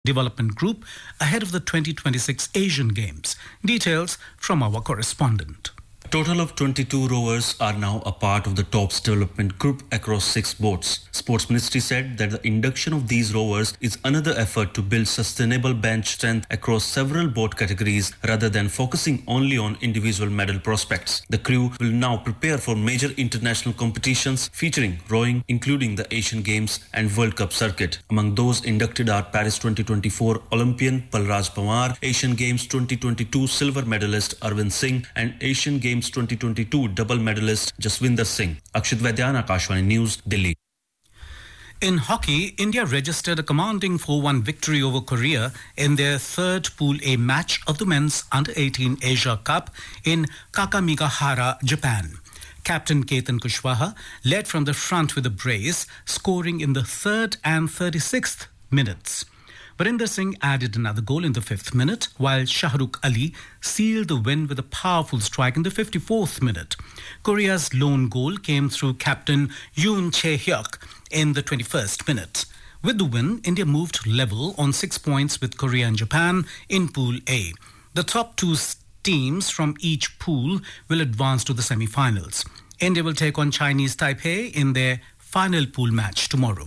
Development Group ahead of the 2026 Asian Games. Details from our correspondent. A total of 22 rowers are now a part of the TOPS development group across 6 boats. Sports Ministry said that the induction of these rowers is another effort to build sustainable bench strength across several boat categories rather than focusing only on individual medal prospects. The crew will now prepare for major international competitions featuring rowing, including the Asian Games and World Cup circuit. Among those inducted are Paris 2024 Olympian Balraj Pawar, Asian Games 2022 silver medalist Arvind Singh and Asian Games 2022 double medalist Jaswinder Singh. Akshit Vaidyan, Akashvani News, Delhi. In hockey, India registered a commanding 4-1 victory over Korea in their third Pool A match of the Men's Under-18 Asia Cup in Kakamigahara, Japan. Captain Ketan Kushwaha led from the front with a brace, scoring in the 3rd and 36th minutes. Barinder Singh added another goal in the 5th minute, while Shahrukh Ali sealed the win with a powerful strike in the 54th minute. Korea's lone goal came through captain Yoon Chae-hyuk in the 21st minute. With the win, India moved level on 6 points with Korea and Japan in Pool A. The top 2 teams from each pool will advance to the semi-finals. India will take on Chinese Taipei in their final pool match tomorrow.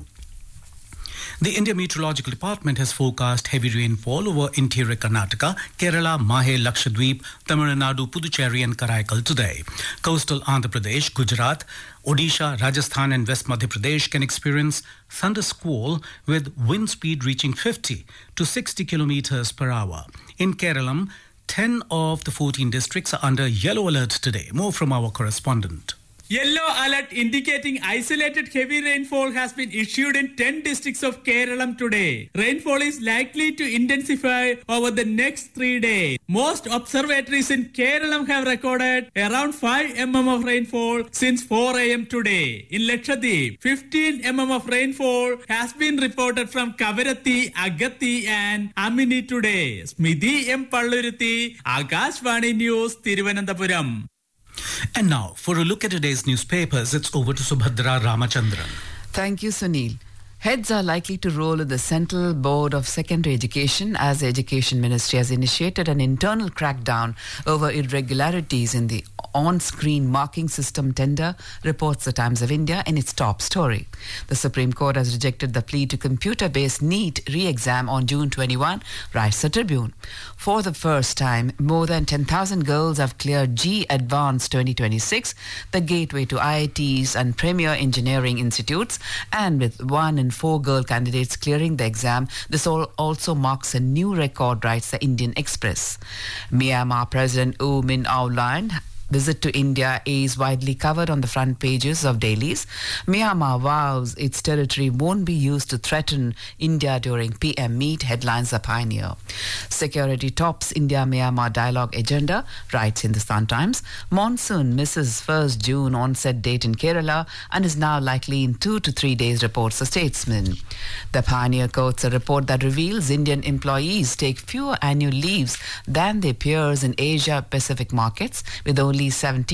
The India Meteorological Department has forecast heavy rainfall over interior Karnataka, Kerala, Mahe, Lakshadweep, Tamil Nadu, Puducherry and Karaikal today. Coastal Andhra Pradesh, Gujarat, Odisha, Rajasthan and West Madhya Pradesh can experience thunder squall with wind speed reaching 50 to 60 kilometers per hour. In Kerala, 10 of the 14 districts are under yellow alert today. More from our correspondent. Yellow alert indicating isolated heavy rainfall has been issued in 10 districts of Kerala today. Rainfall is likely to intensify over the next 3 days. Most observatories in Kerala have recorded around 5 mm of rainfall since 4 a.m. today. In Lakshadweep, 15 mm of rainfall has been reported from Kavaratti, Agathi and Amini today. Smidhi M. Palluruthi, Akashvani News, Thiruvananthapuram. And now, for a look at today's newspapers, it's over to Subhadra Ramachandran. Thank you, Sunil. Heads are likely to roll in the Central Board of Secondary Education as the Education Ministry has initiated an internal crackdown over irregularities in the on-screen marking system tender, reports the Times of India in its top story. The Supreme Court has rejected the plea to computer-based NEET re-exam on June 21, writes the Tribune. For the first time, more than 10,000 girls have cleared JEE Advanced 2026, the gateway to IITs and premier engineering institutes, and with 1 in 4 girl candidates clearing the exam, this also marks a new record, writes the Indian Express. Myanmar President U Min Aung visit to India is widely covered on the front pages of dailies. Myanmar vows its territory won't be used to threaten India during PM meet, headlines the Pioneer. Security tops India-Myanmar dialogue agenda, writes Hindustan Times. Monsoon misses 1st June onset date in Kerala and is now likely in 2 to 3 days, reports the Statesman. The Pioneer quotes a report that reveals Indian employees take fewer annual leaves than their peers in Asia-Pacific markets, with only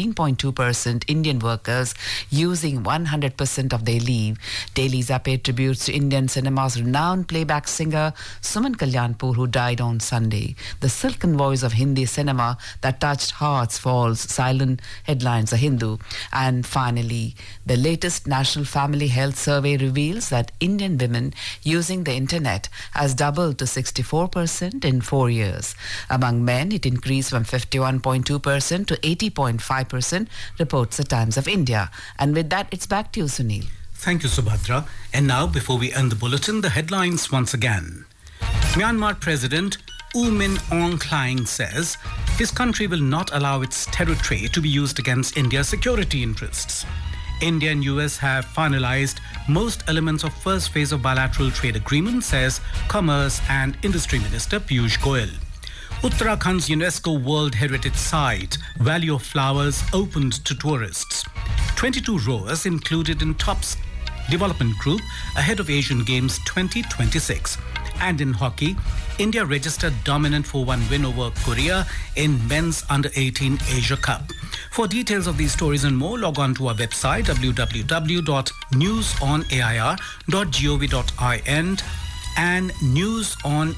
17.2% Indian workers using 100% of their leave. Dailies are paid tributes to Indian cinema's renowned playback singer Suman Kalyanpur, who died on Sunday. The silken voice of Hindi cinema that touched hearts falls silent, headlines The Hindu. And finally, the latest National Family Health Survey reveals that Indian women using the internet has doubled to 64% in 4 years. Among men, it increased from 51.2% to 80.5%, reports the Times of India. And with that, it's back to you, Sunil. Thank you, Subhadra. And now, before we end the bulletin, the headlines once again. Myanmar President U Min Aung Hlaing says his country will not allow its territory to be used against India's security interests. India and US have finalized most elements of first phase of bilateral trade agreement, says Commerce and Industry Minister Piyush Goyal. Uttarakhand's UNESCO World Heritage Site, Valley of Flowers, opened to tourists. 22 rowers included in TOPS Development Group ahead of Asian Games 2026. And in hockey, India registered dominant 4-1 win over Korea in Men's Under-18 Asia Cup. For details of these stories and more, log on to our website www.newsonair.gov.in and News on